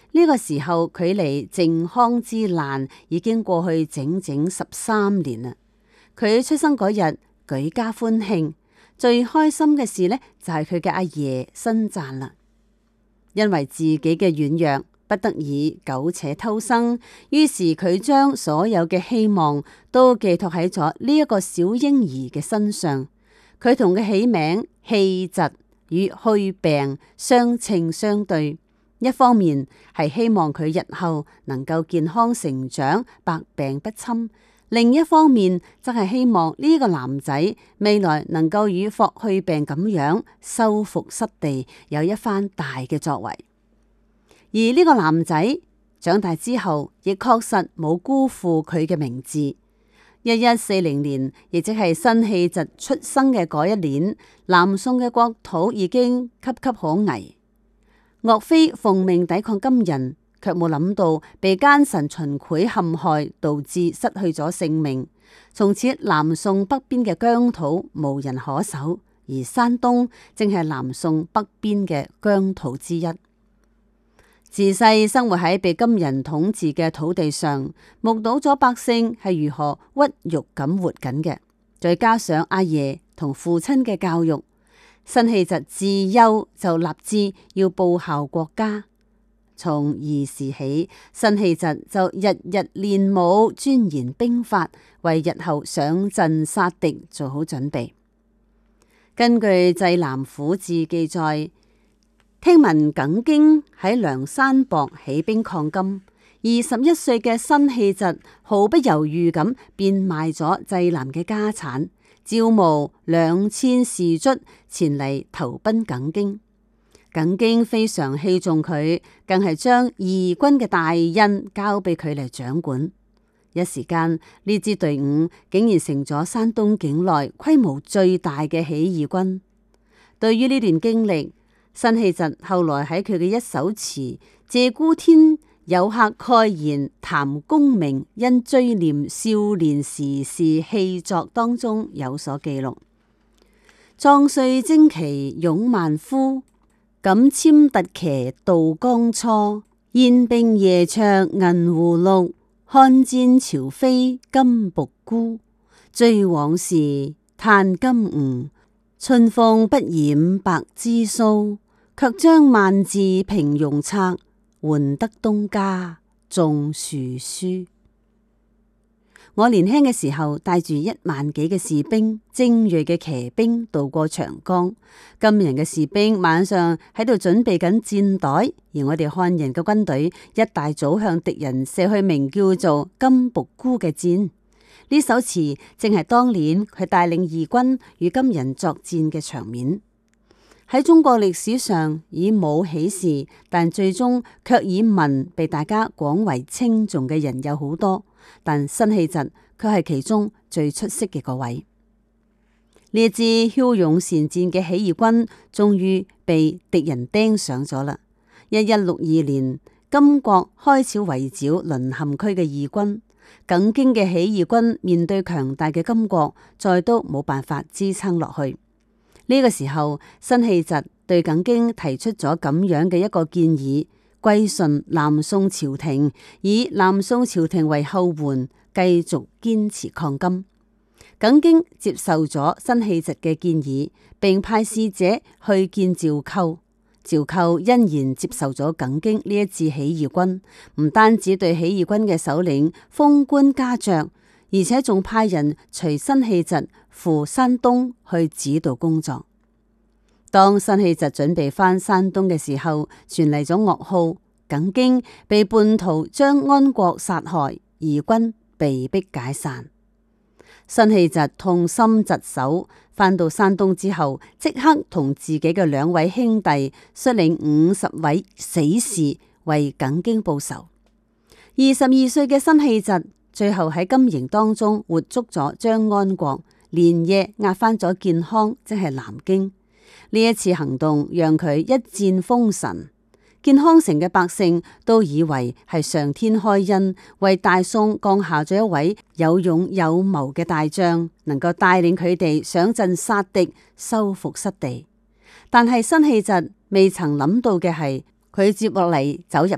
呢個時候距離靖康之難已經過去整整13年啦。佢出生嗰日舉家歡慶，最開心嘅事呢，就係佢嘅阿爺申贊啦。因為自己嘅軟弱，不得已苟且偷生，於是佢將所有嘅希望都寄託喺咗呢一個小嬰兒嘅身上。佢同佢起名氣疾與去病相稱相對，一方面係希望佢日後能夠健康成長，百病不侵；另一方面則係希望呢個男仔未來能夠與霍去病咁樣收復失地，有一番大嘅作為。而呢個男仔長大之後，亦確實冇辜負佢嘅名字。1140年，亦即係辛棄疾出生嘅嗰一年，南宋嘅國土已經岌岌可危。岳飛奉命抵抗金人，卻冇諗到被奸臣秦檜陷害，導致失去咗性命。從此南宋北邊嘅疆土無人可守，而山東正係南宋北邊嘅疆土之一。自細生活喺被金人統治嘅土地上，目睹咗百姓係如何屈辱咁活緊嘅，再加上阿爺同父親嘅教育，辛棄疾自幼就立志要報效國家。從兒時起，辛棄疾就日日練武，鑽研兵法，為日後上陣殺敵做好準備。根據《濟南府志》記載，聽聞耿京喺梁山泊起兵抗金，21歲嘅辛棄疾毫不猶豫咁變賣咗濟南嘅家產，招募2000士卒前嚟投奔耿京。耿京非常器重佢，更係將義軍嘅大印交俾佢嚟掌管。一時間，呢支隊伍竟然成咗山東境內規模最大嘅起義軍。對於呢段經歷，辛棄疾後來喺佢嘅一首詞《謝孤天有客蓋言談功名，因追念少年時事氣作》當中有所記錄：壯帥旌旗勇萬夫，敢簽突騎渡江初。燕兵夜卓銀狐綠，看戰朝飛金僕孤。追往事嘆金吾，春風不染白枝蘇。卻將萬字平庸策，換得東家種樹書。我年輕嘅時候帶住1萬幾嘅士兵，精銳嘅騎兵渡過長江。金人嘅士兵晚上喺度準備緊箭袋，而我哋漢人嘅軍隊一大早向敵人射去名叫做金僕孤嘅箭。呢首詞正係當年佢帶領義軍與金人作戰嘅場面。喺中國歷史上以武起事，但最終卻以文被大家廣為稱頌嘅人有好多，但辛棄疾卻係其中最出色嘅嗰位。呢一支驍勇善戰嘅起義軍終於被敵人盯上咗啦。1162年，金國開始圍剿淪陷區嘅義軍，耿京嘅起義軍面對強大嘅金國，再都冇辦法支撐落去。呢個時候，辛棄疾對耿京提出咗咁樣嘅一個建議：歸順南宋朝廷，以南宋朝廷為後援，繼續堅持抗金。耿京接受咗辛棄疾嘅建議，並派使者去見趙構。趙構欣然接受咗耿京呢一次起義軍，唔單止對起義軍嘅首領封官加爵，而且仲派人隨辛棄疾赴山東去指導工作。當辛棄疾準備返山東嘅時候，傳嚟咗噩耗，耿京被叛徒張安國殺害，義軍被迫解散。辛棄疾痛心疾首，返到山東之後，即刻同自己嘅2位兄弟率領50位死士為耿京報仇。22歲嘅辛棄疾最後喺金營當中活捉咗張安國，連夜押返咗建康，即係南京。呢一次行動讓佢一戰封神，建康城嘅百姓都以為係上天開恩，為大宋降下咗一位有勇有謀嘅大將，能夠帶領佢哋上陣殺敵，收復失地。但係辛棄疾未曾諗到嘅係，佢接落嚟走入